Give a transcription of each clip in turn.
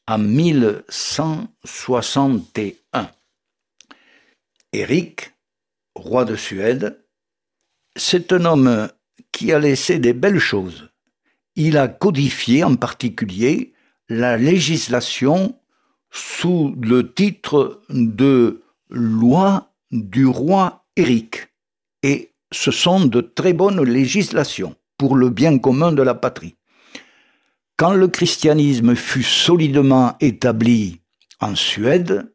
en 1161. Éric, roi de Suède, c'est un homme qui a laissé des belles choses. Il a codifié en particulier la législation sous le titre de loi du roi Éric. Et ce sont de très bonnes législations pour le bien commun de la patrie. Quand le christianisme fut solidement établi en Suède,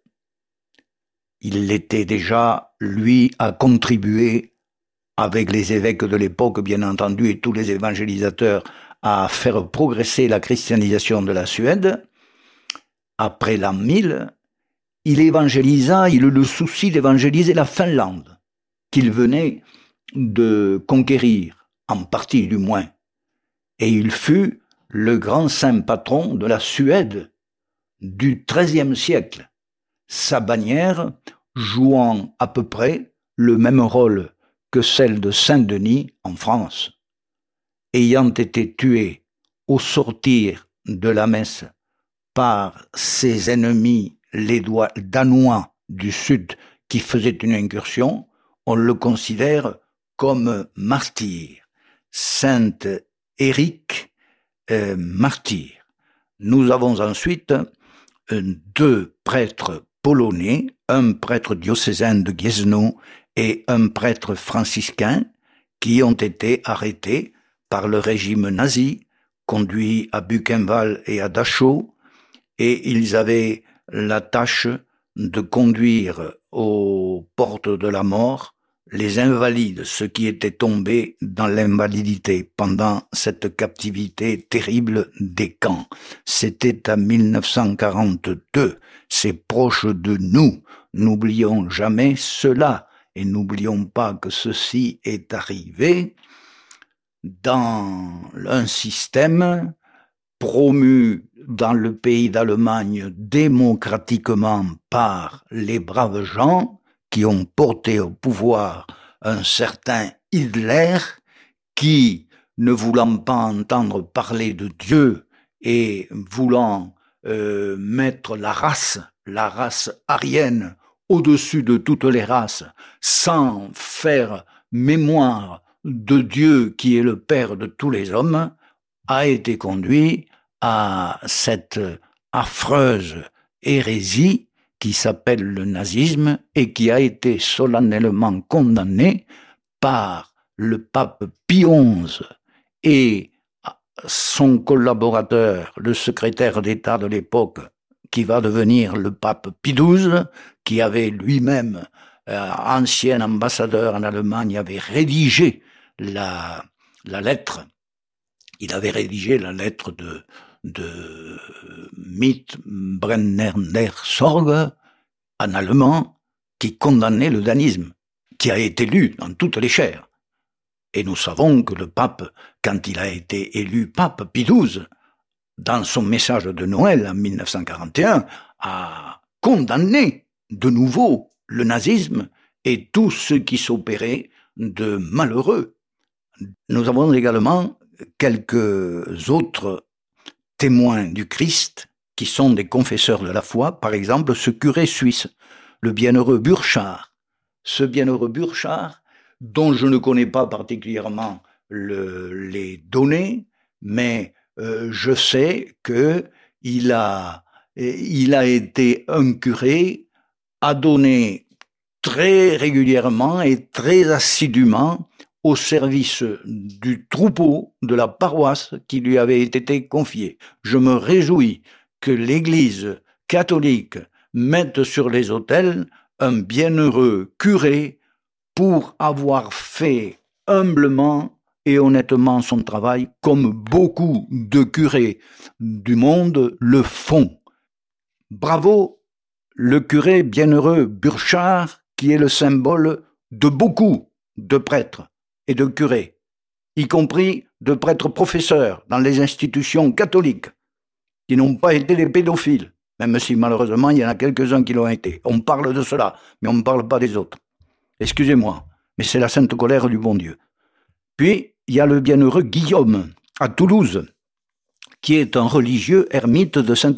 il l'était déjà, lui, a contribué avec les évêques de l'époque, bien entendu, et tous les évangélisateurs, à faire progresser la christianisation de la Suède. Après l'an 1000, il eut le souci d'évangéliser la Finlande, qu'il venait de conquérir, en partie du moins. Et il fut le grand saint patron de la Suède du XIIIe siècle, sa bannière jouant à peu près le même rôle que celle de Saint-Denis en France. Ayant été tué au sortir de la messe par ses ennemis les Danois du Sud qui faisaient une incursion, on le considère comme martyr. Saint Éric, martyr. Nous avons ensuite deux prêtres polonais, un prêtre diocésain de Gniezno et un prêtre franciscain qui ont été arrêtés par le régime nazi, conduits à Buchenwald et à Dachau, et ils avaient la tâche de conduire aux portes de la mort les invalides, ceux qui étaient tombés dans l'invalidité pendant cette captivité terrible des camps. C'était en 1942. C'est proche de nous. N'oublions jamais cela et n'oublions pas que ceci est arrivé dans un système promu dans le pays d'Allemagne démocratiquement par les braves gens qui ont porté au pouvoir un certain Hitler qui, ne voulant pas entendre parler de Dieu et voulant mettre la race aryenne au-dessus de toutes les races, sans faire mémoire de Dieu qui est le Père de tous les hommes, a été conduit à cette affreuse hérésie qui s'appelle le nazisme et qui a été solennellement condamné par le pape Pie XI et son collaborateur, le secrétaire d'État de l'époque, qui va devenir le pape Pie XII, qui avait lui-même, ancien ambassadeur en Allemagne, avait rédigé la lettre. Il avait rédigé la lettre de Mitbrenner Sorge, en allemand, qui condamnait le danisme, qui a été lu dans toutes les chaires. Et nous savons que le pape, quand il a été élu pape Pie XII, dans son message de Noël en 1941, a condamné de nouveau le nazisme et tout ce qui s'opérait de malheureux. Nous avons également quelques autres témoins du Christ qui sont des confesseurs de la foi, par exemple ce curé suisse, le bienheureux Burchard. Ce bienheureux Burchard, dont je ne connais pas particulièrement les données, mais je sais qu'il a été un curé, a donné très régulièrement et très assidûment au service du troupeau de la paroisse qui lui avait été confiée. Je me réjouis que l'Église catholique mette sur les autels un bienheureux curé pour avoir fait humblement et honnêtement son travail, comme beaucoup de curés du monde le font. Bravo, le curé bienheureux Burchard, qui est le symbole de beaucoup de prêtres et de curés, y compris de prêtres professeurs dans les institutions catholiques, qui n'ont pas été des pédophiles, même si malheureusement il y en a quelques-uns qui l'ont été. On parle de cela, mais on ne parle pas des autres. Excusez-moi, mais c'est la sainte colère du bon Dieu. Puis, il y a le bienheureux Guillaume, à Toulouse, qui est un religieux ermite de Sainte